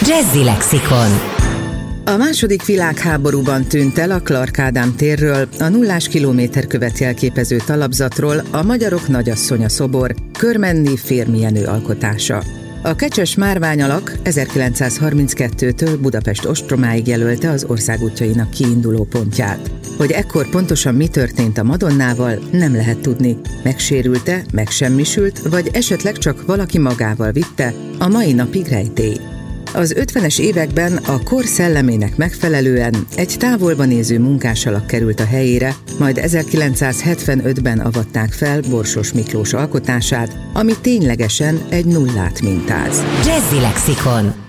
Jazzy Lexikon. A második világháborúban tűnt el a Clark Ádám térről, a 0 kilométerkövet jelképező talapzatról a Magyarok Nagyasszonya szobor, Körmenni férmienő alkotása. A kecses márványalak 1932-től Budapest ostromáig jelölte az országútjainak kiinduló pontját. Hogy ekkor pontosan mi történt a Madonnával, nem lehet tudni. Megsérülte, megsemmisült, vagy esetleg csak valaki magával vitte, a mai napig rejtély. Az 50-es években a kor szellemének megfelelően egy távolba néző munkásalak került a helyére, majd 1975-ben avatták fel Borsos Miklós alkotását, ami ténylegesen egy nullát mintáz. Jazzy Lexikon.